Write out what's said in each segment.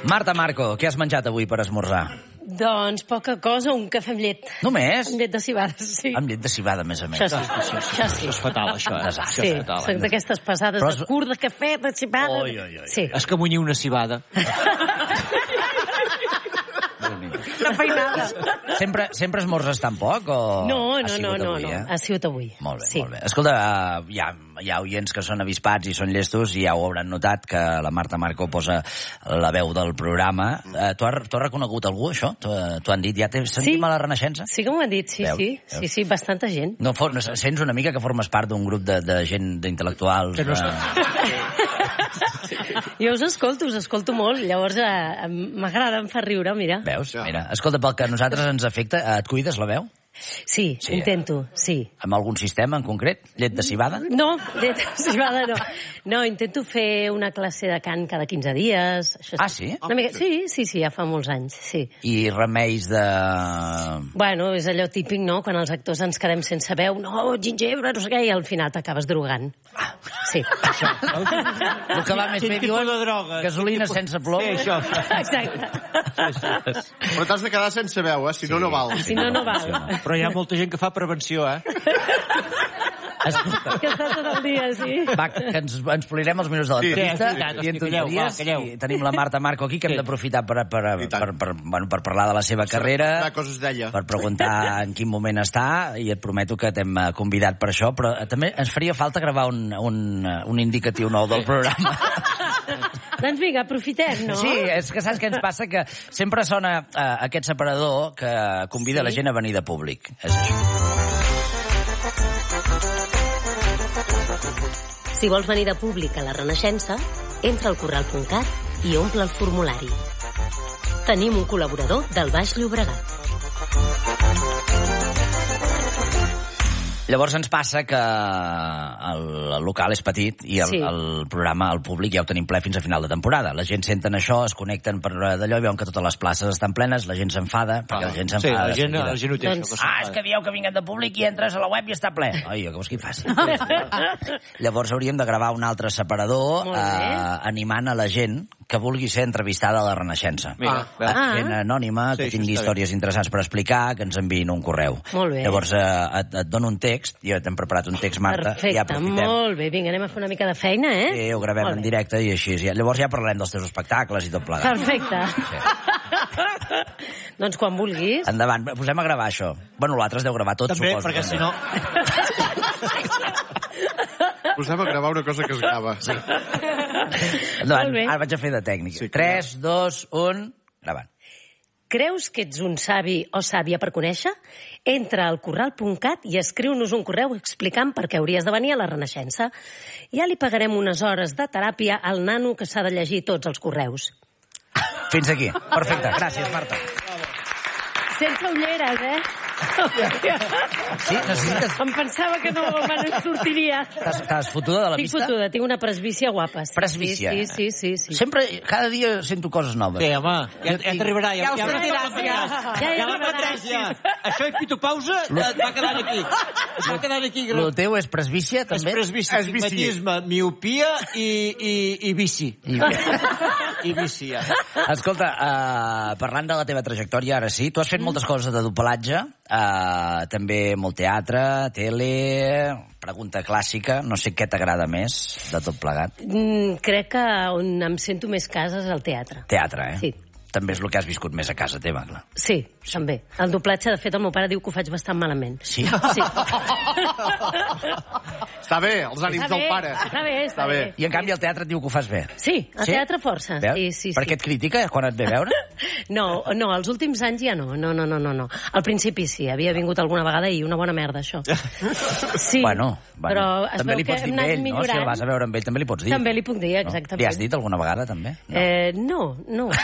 Marta Marco, què has menjat avui per esmorzar? Doncs poca cosa, un cafè amb llet. Només? Amb llet de cibada, sí. Amb llet de cibada, a més a més. Això sí. Això és fatal, això. Sí, són d'aquestes pesades de curt, de cafè, de cibada. Sí. Escamunyir una cibada. Una feinada. Sempre esmorzes tan poc? O No. Avui, Ha sigut avui. Molt bé, sí. molt bé. Escolta, hi ha oients que són avispats i són llestos i ja ho hauran notat que la Marta Marco posa la veu del programa. Tu has reconegut algú, això? T'ho han dit? Ja sentim a la Renaixença? Sí que m'ho han dit, sí. Sí, bastanta gent. No, sents una mica que formes part d'un grup de gent, d'intel·lectuals? Jo us escolto molt, llavors m'agrada, em fa riure, mira. Veus? Mira, escolta, pel que a nosaltres ens afecta, et cuides la veu? Sí, intento, sí. Amb algun sistema en concret? Llet de cibada? No, llet de cibada no. No, intento fer una classe de cant cada 15 dies. Ah, sí? Sí, ja fa molts anys, sí. I remeis de... Bueno, és allò típic, no?, quan els actors ens quedem sense veu, no, gingebre, no sé què, i al final t'acabes drogant. Sí. El que va més bé, diuen, gasolina sense plom. Sí, això. Exacte. Però t'has de quedar sense veu, si no, no val. Si no, no val. Però hi ha molta gent que fa prevenció, Escolta. Que està tot el dia, sí. Va, que ens polirem els minuts de l'entrevista. Calleu. Tenim la Marta Marco aquí, que hem d'aprofitar per parlar de la seva carrera, per preguntar en quin moment està, i et prometo que t'hem convidat per això, però també ens faria falta gravar un indicatiu nou del programa. Doncs vinga, aprofitem, no? Sí, és que saps què ens passa? Que sempre sona aquest separador que convida la gent a venir de públic. És això. Si vols venir de públic a la Renaixença, entra al corral.cat i omple el formulari. Tenim un col·laborador del Baix Llobregat. Llavors ens passa que el local és petit i el programa, el públic, ja ho tenim ple fins a final de temporada. La gent senten això, es connecten per d'allò i veuen que totes les places estan plenes, la gent s'enfada, perquè la gent s'enfada. Sí, la gent ho té, això. És que dieu que vinguen de públic i entres a la web i està ple. Ai, què vols que hi faci? Llavors hauríem de gravar un altre separador animant a la gent que vulgui ser entrevistada a la Renaixença. Gent anònima, que tingui històries interessants per explicar, que ens enviïn un correu. Molt bé. Llavors et dono un text, jo t'hem preparat un text, Marta. Perfecte, molt bé. Vinga, anem a fer una mica de feina, Sí, ho gravem en directe i així. Llavors ja parlarem dels teus espectacles i tot plegat. Perfecte. Doncs quan vulguis. Endavant, posem a gravar això. Bueno, l'altre es deu gravar tot, també, suposo. Perquè si no... Posem a gravar una cosa que es grava. Sí. Endavant, ara vaig a fer de tècnic. 3, 2, 1, gravant. Creus que ets un savi o sàvia per conèixer? Entra al corral.cat i escriu-nos un correu explicant per què hauries de venir a la Renaixença. Ja li pagarem unes hores de teràpia al nano que s'ha de llegir tots els correus. Fins aquí. Perfecte. Gràcies, Marta. Sense ulleres, Sí, necessites... Em pensava que no me'n sortiria. Estàs fotuda de la vista? Estic fotuda, tinc una presbícia guapa. Presbícia? Sí. Sempre, cada dia sento coses noves. Sí, home, ja t'arribarà. Ja ho sentiràs, ja la mateixa. Això és pitopausa, et va quedar aquí. Es va quedar aquí. El teu és presbícia, també? És presbícia, astigmatisme, miopia i vici. I vici, ja. Escolta, parlant de la teva trajectòria, ara sí, tu has fet moltes coses de doblatge, també molt teatre, tele, pregunta clàssica, no sé què t'agrada més de tot plegat. Crec que on em sento més casa és al teatre. Teatre, Sí. També és el que has viscut més a casa teva, clar. Sí, també. El doblatge, de fet, el meu pare diu que ho faig bastant malament. Sí? Sí. Està bé, els ànims del pare. Està bé. I en canvi el teatre et diu que ho fas bé. Sí, al teatre força. Sí. Per què et critica quan et ve a veure? No, els últims anys ja no. No. Al principi sí, havia vingut alguna vegada i una bona merda, això. Sí, bueno, però es també veu li pots dir a ell, no? Si el vas a veure amb ell, també li pots dir. També li puc dir, exactament. Li has dit alguna vegada, també? No.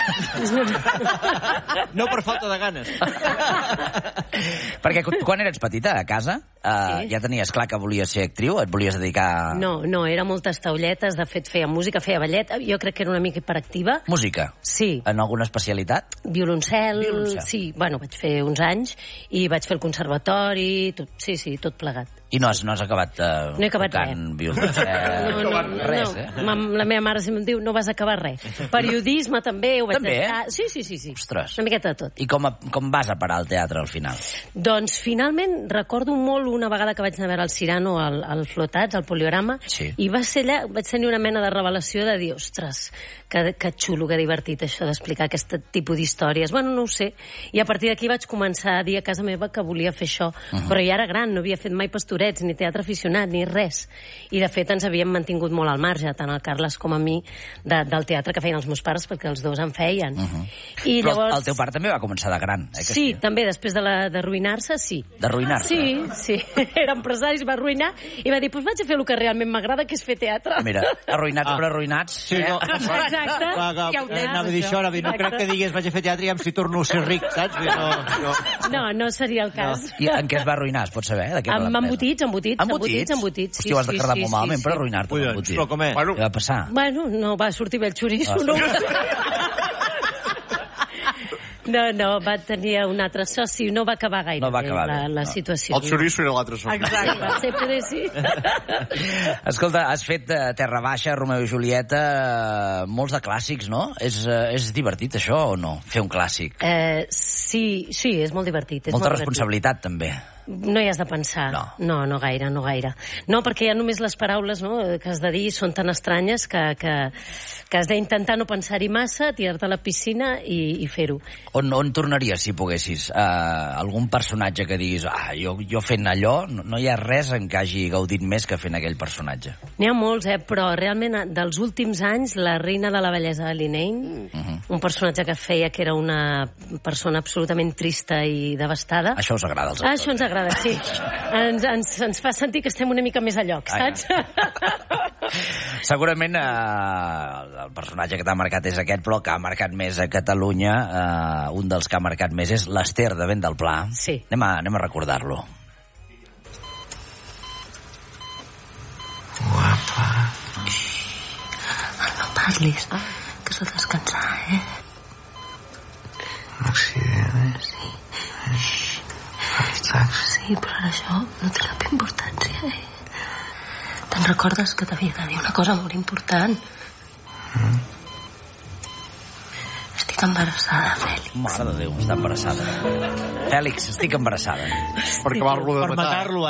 No per falta de ganes. Perquè quan eres petita, a casa, ja tenies clar que volies ser actriu? Et volies dedicar... No, era moltes taulletes, de fet feia música, feia ballet, jo crec que era una mica hiperactiva. Música? Sí. En alguna especialitat? Violoncel, sí, bueno, vaig fer uns anys i vaig fer el conservatori, tot plegat. I no has acabat No he acabat tocant violoncel, res, eh? La meva mare sempre em diu, no vas acabar res. Periodisme també, ho vaig També? deixar. Sí. Ostres. Una miqueta de tot. I com vas a parar al teatre al final? Doncs finalment recordo molt una vegada que vaig anar a veure el Cirano al Flotats, al Poliorama, Sí. i va ser allà, vaig tenir una mena de revelació de dir, ostres, que xulo, que divertit això d'explicar aquest tipus d'històries. Bueno, no ho sé. I a partir d'aquí vaig començar a dir a casa meva que volia fer això. Però ja era gran, no havia fet mai pastorets, ni teatre aficionat, ni res. I de fet ens havíem mantingut molt al marge, tant el Carles com a mi, del teatre que feien els meus pares, perquè els dos en feien. I Però llavors... el teu pare també va començar de gran, eh? Que Sí, també, després d'arruïnar-se, sí. D'arruïnar-se? Sí. Era empresari, es va arruïnar i va dir, doncs vaig a fer el que realment m'agrada, que és fer teatre. Mira, arruïnats però arruïnats. Sí, no. Exacte. Ja ho tens, anava a dir això, no crec que digués vaig a fer teatre i si torno a ser ric, saps? No seria el cas. I en què es va arruïnar, es pot saber? De què va Amb l'empresa? embotits. Hòstia, ho has de quedar molt malament per arruïnar-te amb embotit. Però com és? Bueno, Què va passar? Bueno, no va sortir bé el xoriço, no? No, va tenir un altre soci, no va acabar gaire No va acabar bé, la no. situació. el xoriço era l'altre soci. Va ser per sí. Escolta, has fet Terra Baixa, Romeo i Julieta, molts de clàssics, no? És divertit, això, o no? Fer un clàssic. Sí, és molt divertit. És Molta molt responsabilitat, també. No hi has de pensar. No gaire. No, perquè ja només les paraules, no, que has de dir són tan estranyes que has d'intentar no pensar-hi massa, tirar-te a la piscina i fer-ho. On tornaries, si poguessis? Algun personatge que diguis, jo fent allò, no hi ha res en què hagi gaudit més que fent aquell personatge. N'hi ha molts, però realment dels últims anys, la reina de la bellesa de Linnane, un personatge que feia que era una persona absolutament trista i devastada. Això us agrada, als actors? Això ens agrada, sí. Ens fa sentir que estem una mica més a lloc, saps? Segurament el personatge que t'ha marcat és aquest, però que ha marcat més a Catalunya, un dels que ha marcat més és l'Ester de Vent del Pla. Sí. Anem a recordar-lo. Guapa. No parlis, que s'ha de descansar, Un accident, Sí, però ara això no té cap importància, Te'n recordes que t'havia de dir una cosa molt important? Estic embarassada, Fèlix. Mare de Déu, està embarassada. Fèlix, estic embarassada. Per acabar-lo de Per matar-lo,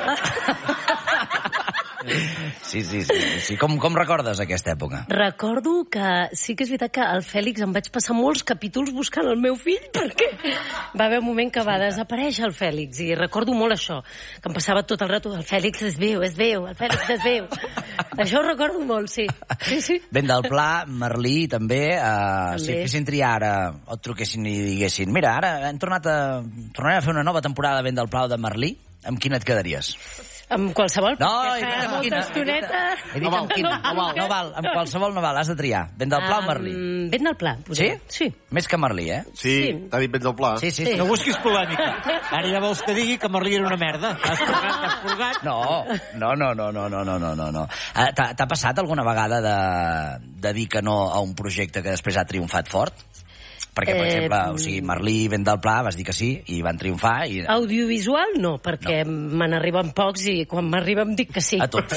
Sí. Com recordes aquesta època? Recordo que sí que és veritat que al Fèlix em vaig passar molts capítols buscant el meu fill perquè va haver un moment que va desaparèixer el Fèlix i recordo molt això, que em passava tot el rato el Fèlix es veu, el Fèlix es veu. Això ho recordo molt, sí. Vent del Pla, Merlí, també. Si fessin triar ara, o et truquessin i diguessin, mira, ara tornarem a fer una nova temporada de Vent del Pla o de Merlí, amb quina et quedaries? Amb qualsevol? No, he dit amb quina. He dit amb quina. No val, amb qualsevol no val, has de triar. Vent del Pla o Merlí? Vent del Pla. Sí? Sí. Més que Merlí, Sí, t'ha dit Vent del Pla. Sí. No busquis polèmica. Ara ja vols que digui que Merlí era una merda. Has purgat. No. T'ha passat alguna vegada de dir que no a un projecte que després ha triomfat fort? Perquè, per exemple, Merlí, Vent del Pla, vas dir que sí, i van triomfar. Audiovisual, no, perquè me n'arriben pocs i quan m'arriba em dic que sí. A tots.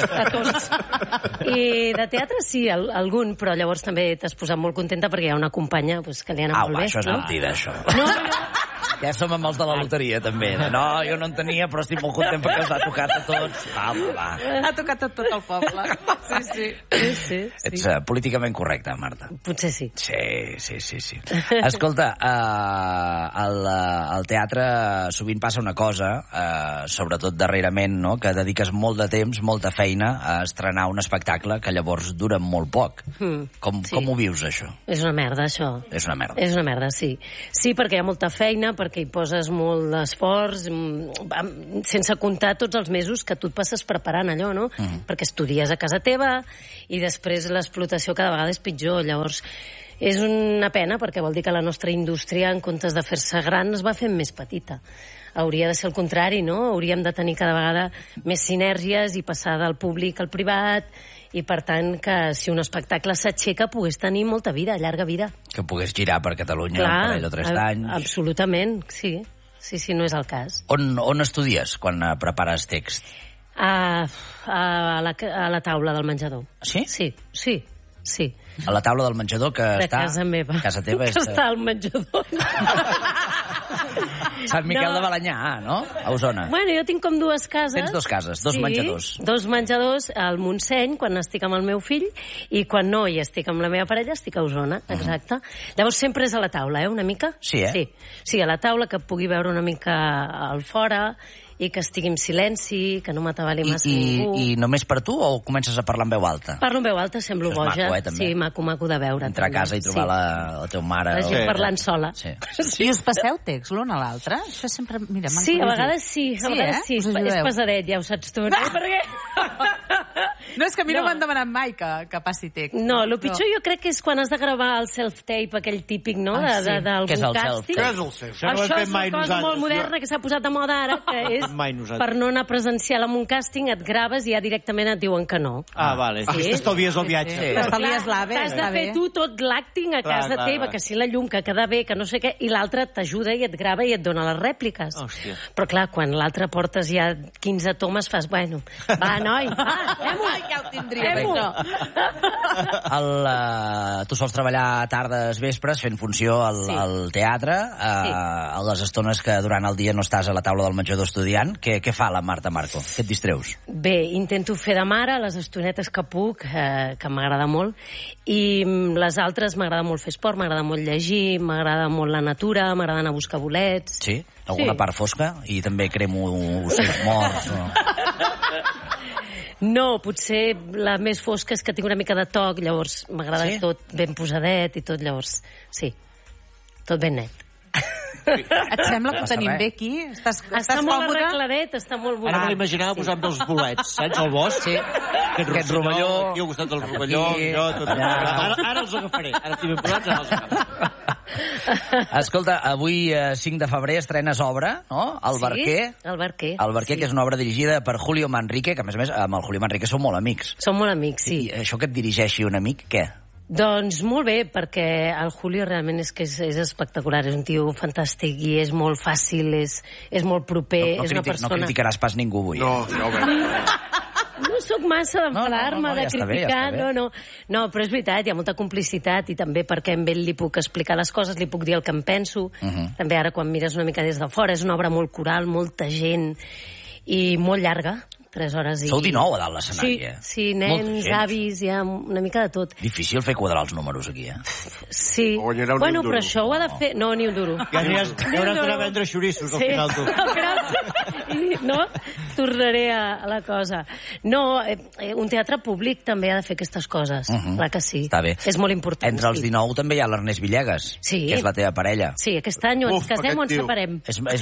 I de teatre sí, algun, però llavors també t'has posat molt contenta perquè hi ha una companya que li ha anat molt bé. Això és mentida, això. No. Ja som amb els de la loteria, també. No, jo no en tenia, però estic molt content perquè els ha tocat a tots. Va. Ha tocat a tot el poble. Sí. Ets políticament correcta, Marta. Potser sí. Sí. Escolta, al teatre sovint passa una cosa, sobretot darrerament, no?, que dediques molt de temps, molta feina a estrenar un espectacle que llavors dura molt poc. Com ho vius, això? És una merda, això. És una merda. És una merda, sí. Sí, perquè hi ha molta feina, perquè hi poses molt d'esforç, sense comptar tots els mesos que tu et passes preparant allò, no? Perquè estudies a casa teva i després l'explotació cada vegada és pitjor. Llavors, és una pena perquè vol dir que la nostra indústria, en comptes de fer-se gran, es va fent més petita. Hauria de ser el contrari, no? Hauríem de tenir cada vegada més sinergies i passar del públic al privat i, per tant, que si un espectacle s'aixeca pogués tenir molta vida, llarga vida. Que pogués girar per Catalunya un parell o 3 d'anys. Absolutament, sí. Sí, no és el cas. On estudies quan prepares text? A la taula del menjador. Sí? Sí. A la taula del menjador que De està... casa meva. Casa teva que està al menjador. Sant Miquel de Balenyà, no? A Osona. Bueno, jo tinc com dues cases. Tens dues cases, dos menjadors. Dos menjadors al Montseny, quan estic amb el meu fill, i quan no hi estic amb la meva parella, estic a Osona, exacte. Llavors sempre és a la taula, una mica? Sí, Sí, a la taula, que pugui veure una mica al fora, i que estigui en silenci, que no m'atabali massa ningú. I només per tu o comences a parlar en veu alta? Parlo en veu alta, semblo Això és boja. maco, també. Sí, maco de veure. Entrar a casa i trobar la teva mare... La gent parlant sola. Sí. I us passeu text l'un a l'altre? Això sempre... Mira, Sí, a vegades sí. A vegades sí. Us És ajudeu? pesadet, ja ho saps tu, no? Perquè... No, és que a mi no m'han demanat mai que passi text. No, el pitjor jo crec que és quan has de gravar el self-tape, aquell típic, no?, Ah, sí. d'algun Què és el càsting. Què és el seu? Això no ho hem Això fet és mai una cosa nosaltres. molt moderna que s'ha posat de moda ara, que és Mai nosaltres. per no anar presencial en un càsting, et graves i ja directament et diuen que no. Ah, vale. Sí. T'estalvies el viatge. Sí. Però T'estalvies clar, l'AVE, T'has de està fer bé. tu tot l'acting a Clar, casa clar, teva, clar. que si la llum que queda bé, que no sé què, i l'altre t'ajuda i et grava i et dona les rèpliques. Hòstia. Però clar, quan l'altre portes ja 15 tomes, fas, bueno, va, noi, va, fem-ho. Ja ho tindríem, Fem-ho. Tu sols treballar tardes, vespres, fent funció al teatre, a les estones que durant el dia no estàs a la taula del menjador estudiant. Què fa la Marta Marco? Què et distreus? Bé, intento fer de mare les estonetes que puc, que m'agrada molt, i les altres m'agrada molt fer esport, m'agrada molt llegir, m'agrada molt la natura, m'agrada anar a buscar bolets. Sí? Alguna Sí. part fosca? I també cremo ocells morts? No? No, potser la més fosca és que tinc una mica de toc, llavors m'agrada Sí? tot ben posadet i tot, llavors, sí, tot ben net. Et sembla que ho Passa tenim res. bé aquí? Estàs Està molt còmode? arregladet, està molt Ara me bonic. l'imaginava posant dels bolets, saps, al bosc? Sí. Aquest rovelló. aquí al costat del rovelló, Aquí, jo, tot. allà. Ara els agafaré. Ara estic ben posats, ara els agafaré. Escolta, avui, 5 de febrer, estrenes obra, no? El Barquer. Sí, el Barquer. El Barquer, que és una obra dirigida per Julio Manrique, que a més amb el Julio Manrique són molt amics. Som molt amics, sí. I això que et dirigeixi un amic, què? Doncs molt bé, perquè el Julio realment és que és espectacular, és un tio fantàstic i és molt fàcil, és molt proper, és una No persona... criticaràs pas ningú avui. No, no, bé. No sóc massa d'enfadar-me, no, de ja està bé, criticar, ja està bé. no, però és veritat, hi ha molta complicitat i també perquè amb ell li puc explicar les coses, li puc dir el que em penso. També ara quan mires una mica des de fora, és una obra molt coral, molta gent i molt llarga, 3 hores i... Sou 19 a dalt l'escenari, eh? Sí, Molta nens, gent. avis, hi ha una mica de tot. Difícil fer quadrar els números aquí, eh? Sí. No guanyareu ni Bueno, un duro. però això ho ha de fer... No, ni un duro. Ja hauràs d'anar a vendre xorissos al final, tu. Al final, i, no? Tornaré a la cosa. No, un teatre públic també ha de fer aquestes coses. Clar que sí. Està bé. És molt important. Entre els sí. 19 també hi ha l'Ernest Villegas, Sí. que és la teva parella. Sí, aquest any o ens Uf, casem o ens aquest tio. separem.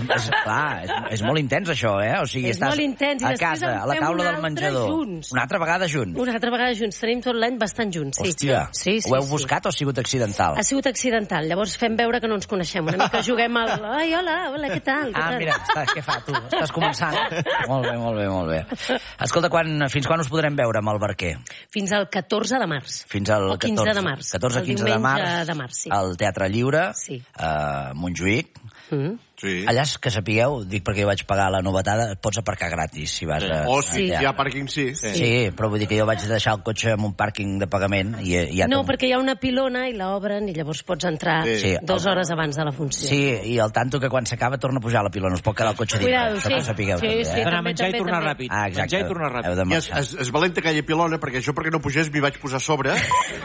És molt intens, això, eh? O sigui, És estàs molt intens, i a després casa, en a la fem taula una del altra menjador. junts. Una altra vegada junts. Una altra vegada junts. Tenim tot l'any bastant junts, sí. Hòstia, Sí, ho heu buscat o ha sigut accidental? Ha sigut accidental, llavors fem veure que no ens coneixem. Una mica juguem al... Ai, hola, què tal? Què tal? Mira, què fa, tu? Estàs començant? Molt bé, molt bé, molt bé. Escolta, fins quan us podrem veure amb el Barquer? Fins al 14 de març. Fins al O 15 14, de març. 14 El 15 de diumenge març, de març, sí. al Teatre Lliure, Sí. a Montjuïc. Sí. Allà, que sapigueu, dic perquè jo vaig pagar la novetada, et pots aparcar gratis si vas a... Oh, sí, Sí. hi ha pàrquing, sí. Sí, però vull dir que jo vaig deixar el cotxe en un pàrquing de pagament i ja No, perquè hi ha una pilona i l'obren i llavors pots entrar Sí. 2 hores abans de la funció. Sí, i el tanto que quan s'acaba torna a pujar a la pilona, us pot quedar el cotxe dintre. Cuidado, Això sí. que ho sapigueu Sí, també, sí. eh? Anar a menjar i també, tornar també. ràpid. Ah, exacte. Menjar i tornar Heu ràpid. de I marxar. és valenta aquella pilona, perquè jo perquè no pugés m'hi vaig posar a sobre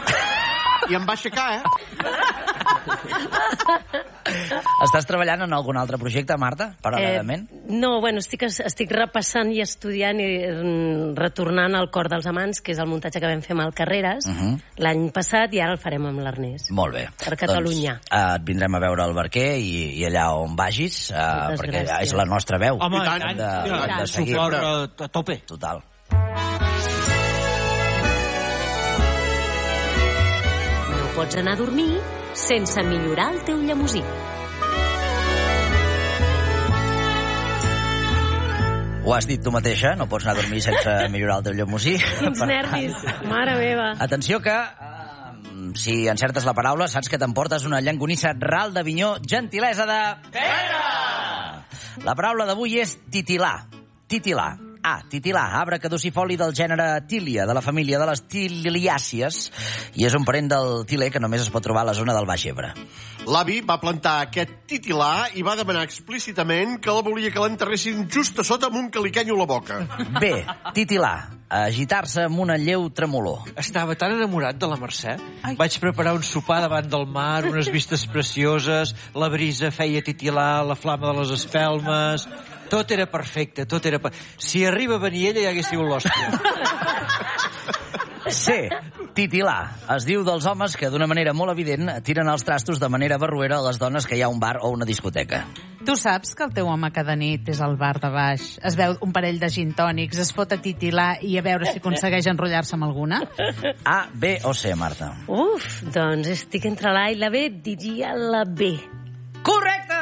i em va aixecar, eh? Estàs treballant en algun altre projecte, Marta, paral·lelament? No, bueno, estic repassant i estudiant i retornant al Cor dels Amants, que és el muntatge que vam fer amb el Carreras l'any passat, i ara el farem amb l'Ernest. Molt bé. Per Catalunya. Doncs, et vindrem a veure al Barquer i allà on vagis, perquè gràcies. és la nostra veu. Home, I tant. i tant. De seguir. Suport a tope. Total. No pots anar a dormir sense millorar el teu llemosí. Ho has dit tu mateixa, no pots anar a dormir sense millorar el teu llemosí. Quins nervis, mare meva. Atenció que, si encertes la paraula, saps que t'emportes una llangonissa ral d'Avinyó, gentilesa de... Pere! La paraula d'avui és titilar. Titilar. A. Titilar, arbre caducifoli del gènere Tília, de la família de les tiliàcies, i és un parent del tiler que només es pot trobar a la zona del Baix Ebre. L'avi va plantar aquest titilar i va demanar explícitament que la volia que l'enterressin just a sota amb un caliquenyo a la boca. B. Titilar, agitar-se amb una lleu tremolor. Estava tan enamorat de la Mercè. Vaig preparar un sopar davant del mar, unes vistes precioses, la brisa feia titilar la flama de les espelmes... Tot era perfecte, tot era... Si arriba a venir ella, ja hagués sigut l'hòstia. C. Titilar. Es diu dels homes que, d'una manera molt evident, tiren els trastos de manera barruera a les dones que hi ha a un bar o una discoteca. Tu saps que el teu home cada nit és al bar de baix, es veu un parell de gin tònics, es fot a titilar i a veure si aconsegueix enrotllar-se amb alguna? A, B o C, Marta? Uf, doncs estic entre l'A i la B, diria la B. Correcte!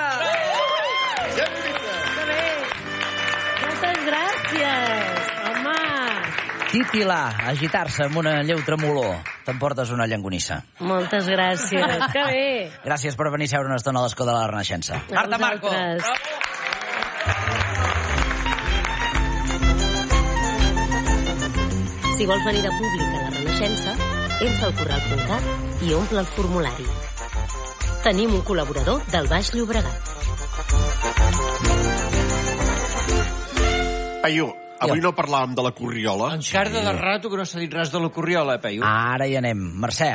Moltes gràcies, home. Titilar, agitar-se amb una lleu tremolor. T'emportes una llangonissa. Moltes gràcies, que bé. Gràcies per venir a seure una estona a l'escó de la Renaixença. Marta Marco! Si vols venir de públic a la Renaixença, entra al corral.cat i omple el formulari. Tenim un col·laborador del Baix Llobregat. Peyu, avui no parlàvem de la corriola. Encara de rato que no s'ha dit res de la corriola, Peyu. Ara hi anem. Mercè.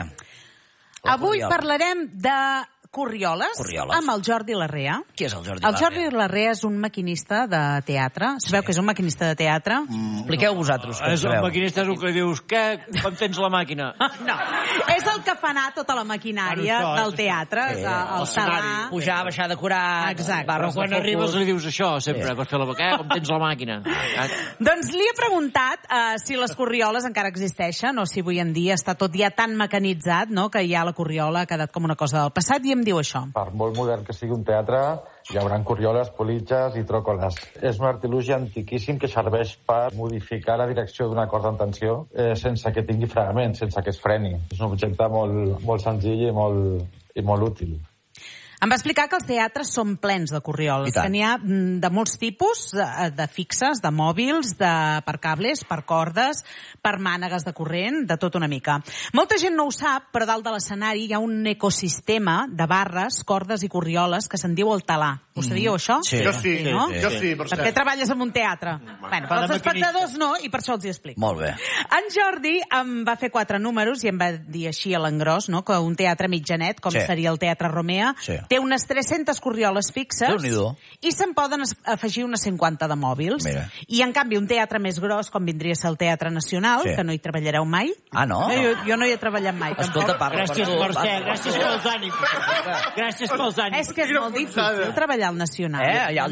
Avui parlarem de corrioles amb el Jordi Larrea. Qui és el Jordi Larrea? El Jordi Larrea és un maquinista de teatre. Sabeu que és un maquinista de teatre? Expliqueu vosaltres com És el maquinista, és el que li dius, què? Com tens la màquina? No, és el que fa anar tota la maquinària del teatre, el talà... Pujar, baixar, decorar... Exacte. Però quan arribes li dius això, sempre, que la boca, com tens la màquina? Doncs li he preguntat si les corrioles encara existeixen o si avui en dia està tot ja tan mecanitzat, no?, que ja la corriola ha quedat com una cosa del passat, i em diu això. Per molt modern que sigui un teatre, hi haurà corrioles, politges i tròcoles. És un artilugi antiquíssim que serveix per modificar la direcció d'una corda en tensió sense que tingui fregament, sense que es freni. És un objecte molt senzill i molt útil. Em va explicar que els teatres són plens de corrioles, que n'hi ha de molts tipus, de fixes, de mòbils, per cables, per cordes, per mànegues de corrent, de tot una mica. Molta gent no ho sap, però dalt de l'escenari hi ha un ecosistema de barres, cordes i corrioles que se'n diu el talà. Ho sabíeu, això? Sí. Jo sí, no? Jo sí, per què treballes en un teatre? Bueno, els espectadors no, i per això els hi explico. Molt bé. En Jordi em va fer 4 números i em va dir així a l'engròs, no?, que un teatre mitjanet, com seria el Teatre Romea, té unes 300 corrioles fixes i se'n poden afegir unes 50 de mòbils. Mira. I, en canvi, un teatre més gros, com vindria a ser el Teatre Nacional, que no hi treballareu mai. Ah, no? Jo no hi he treballat mai. Escolta, parla per tu. Gràcies, Mercè, gràcies pels ànims. Gràcies pels ànims. És que és molt difícil treballar al Nacional.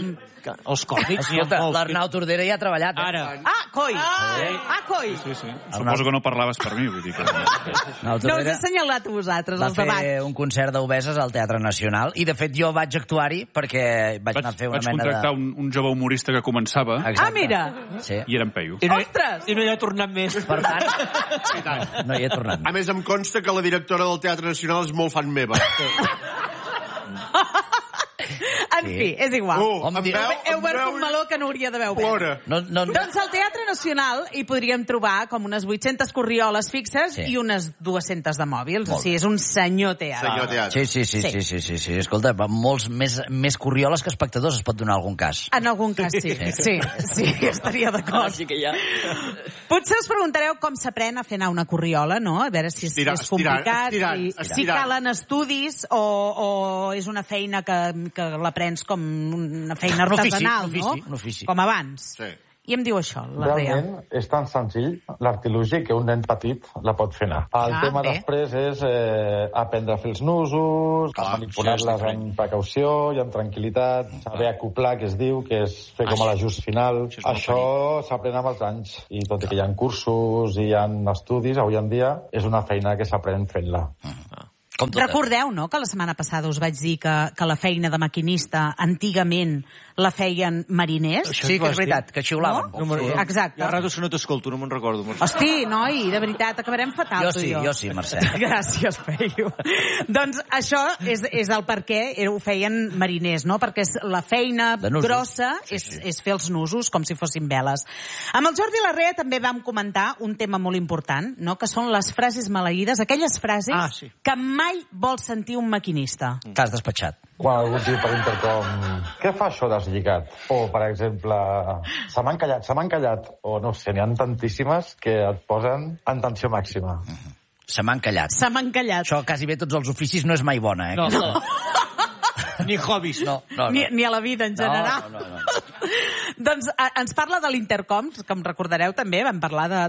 Els còmics. Escolta, l'Arnau Tordera ja ha treballat. Ara. Ah, coi! Coi! Sí. Suposo que no parlaves per mi, vull dir que... No us he assenyalat a vosaltres, els debats. Va fer un concert d'obeses al Teatre Nacional i, de fet, jo vaig actuar-hi perquè vaig anar a fer una mena de... Vaig contractar un jove humorista que començava... Ah, mira! I era en Peyu. Ostres! I no hi ha tornat més. Per tant, no hi he tornat. A més, em consta que la directora del Teatre Nacional és molt fan meva. En fi, és igual. He obert un meló que no hauria d'haver obert. Doncs al Teatre Nacional hi podríem trobar com unes 800 corrioles fixes i unes 200 de mòbils. O sigui, és un senyor teatre. Sí. Escolta, molts més corrioles que espectadors, es pot donar algun cas. En algun cas, sí. Sí, estaria d'acord. Sí que hi ha. Potser us preguntareu com s'aprèn a fer anar una corriola, no? A veure si és complicat, si calen estudis o és una feina que l'aprens com una feina artesanal, no? Un ofici. Com abans. Sí. I em diu això, Larrea. Realment és tan senzill l'artilugi que un nen petit la pot fer anar. El tema després és aprendre a fer els nusos, manipular-les amb precaució i amb tranquil·litat, saber acoplar, que es diu, que és fer com a l'ajust final. Això s'aprèn amb els anys. I tot i que hi ha cursos i hi ha estudis, avui en dia és una feina que s'aprèn fent-la. Recordeu, no?, que la setmana passada us vaig dir que la feina de maquinista antigament la feien mariners. Sí, que és veritat, que xiulaven. No? Sí. Exacte. Jo a rato que no t'escolto, no me'n recordo. Hosti, noi, de veritat, acabarem fatal, tu i jo. Jo sí, Mercè. Gràcies, Peyu. Doncs això és el per què ho feien mariners, no? Perquè la feina grossa és fer els nusos com si fossin veles. Amb el Jordi Larrea també vam comentar un tema molt important, no?, que són les frases maleïdes, aquelles frases que mai vol sentir un maquinista. T'has despatxat. Quan algú diu per intercom, què fa això deslligat? O, per exemple, se m'han callat. O, no sé, n'hi ha tantíssimes que et posen en tensió màxima. Se m'han callat. Se m'han callat. Això quasi bé tots els oficis no és mai bona, eh? No. Ni hobbies. No. Ni a la vida, en general. No. Doncs ens parla de l'intercom, que em recordareu també, vam parlar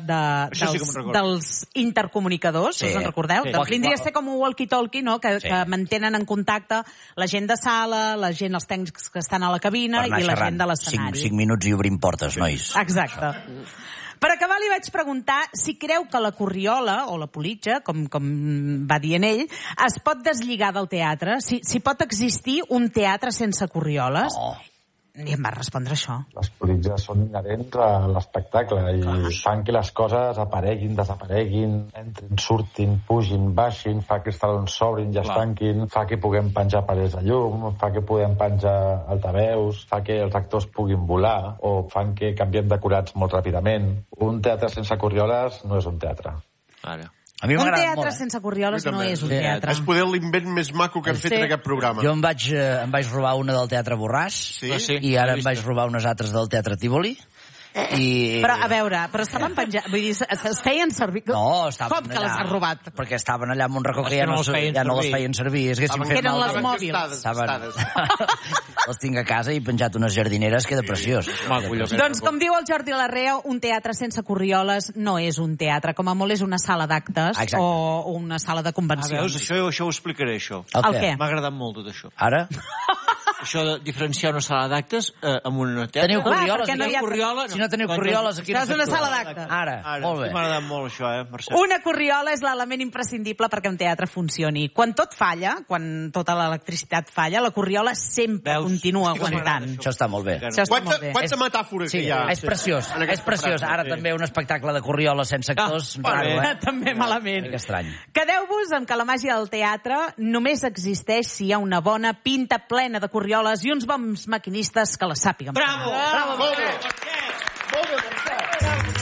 dels intercomunicadors, us en recordeu? Doncs vindria a ser com un walkie-talkie, no?, que mantenen en contacte la gent de sala, la gent, els tècnics que estan a la cabina i la gent de l'escenari. 5 minuts i obrim portes, nois. Exacte. Per acabar, li vaig preguntar si creu que la corriola, o la politja, com va dient ell, es pot deslligar del teatre, si pot existir un teatre sense corrioles. I em va respondre això. Les politges són inherents a l'espectacle i fan que les coses apareguin, desapareguin, entrin, surtin, pugin, baixin, fa que els talons s'obrin i es tanquin, fa que puguem penjar parets de llum, fa que puguem penjar altaveus, fa que els actors puguin volar o fan que canviem decorats molt ràpidament. Un teatre sense corrioles no és un teatre. Ara. Un teatre sense corrioles no és un teatre. És poder l'invent més maco que hem fet en aquest programa. Jo em vaig robar una del Teatre Borràs i ara em vaig robar unes altres del Teatre Tívoli. Però, a veure, estaven penjant... Vull dir, es feien servir... No, estaven com que les has robat? Perquè estaven allà en un racó que ja no les feien servir. Eren les mòbils. Les tinc a casa i penjat unes jardineres, queda preciós. Doncs, com diu el Jordi Larrea, un teatre sense corrioles no és un teatre. Com a molt és una sala d'actes o una sala de convencions. Veus, això ho explicaré, això. El què? M'ha agradat molt tot això. Ara? Això de diferenciar una sala d'actes amb una teatre. Teniu corrioles? Si no teniu corrioles, aquí no és una sala d'actes. Ara, molt bé. M'ha agradat molt això, Mercè. Una corriola és l'element imprescindible perquè un teatre funcioni. Quan tot falla, quan tota l'electricitat falla, la corriola sempre continua aguantant. Això està molt bé. Quanta metàfora que hi ha. És preciós, és preciós. Ara també un espectacle de corriola sense actors, raro, també malament. Que estrany. Quedeu-vos amb que la màgia del teatre només existeix si hi ha una bona pinta plena de corrioles i uns bons maquinistes que la sàpiguen. Bravo! Molt bé, Mercè.